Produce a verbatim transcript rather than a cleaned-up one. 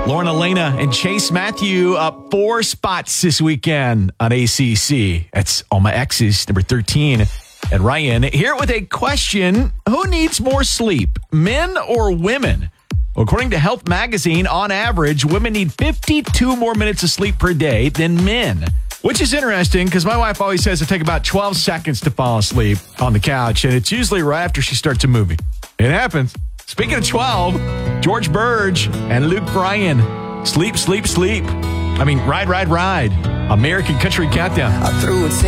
Lauren Elena and Chase Matthew up four spots this weekend on A C C. That's All My Exes, number thirteen. And Ryan here with a question. Who needs more sleep, men or women? Well, according to Health Magazine, on average, women need fifty-two more minutes of sleep per day than men. Which is interesting because my wife always says it takes about twelve seconds to fall asleep on the couch, and it's usually right after she starts a movie. It happens. Speaking of twelve, George Burge and Luke Bryan. Sleep, sleep, sleep. I mean, ride, ride, ride. American Country Countdown. I threw a